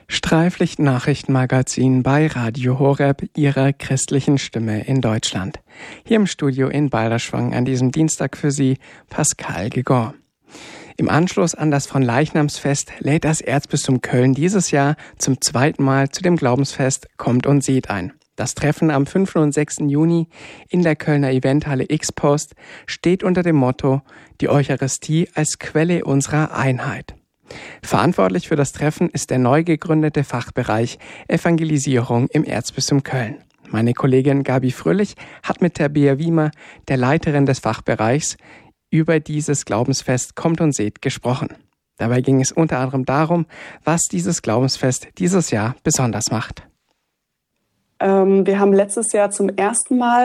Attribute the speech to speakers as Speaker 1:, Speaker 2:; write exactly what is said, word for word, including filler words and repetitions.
Speaker 1: Streiflicht-Nachrichtenmagazin bei Radio Horeb, Ihrer christlichen Stimme in Deutschland. Hier im Studio in Balderschwang an diesem Dienstag für Sie Pascal Gegon. Im Anschluss an das Fronleichnamsfest lädt das Erzbistum Köln dieses Jahr zum zweiten Mal zu dem Glaubensfest Kommt und Seht ein. Das Treffen am fünften und sechsten Juni in der Kölner Eventhalle X-Post steht unter dem Motto Die Eucharistie als Quelle unserer Einheit. Verantwortlich für das Treffen ist der neu gegründete Fachbereich Evangelisierung im Erzbistum Köln. Meine Kollegin Gabi Fröhlich hat mit Tabea Wiemer, der Leiterin des Fachbereichs, über dieses Glaubensfest Kommt und Seht gesprochen. Dabei ging es unter anderem darum, was dieses Glaubensfest dieses Jahr besonders macht.
Speaker 2: Ähm, wir haben letztes Jahr zum ersten Mal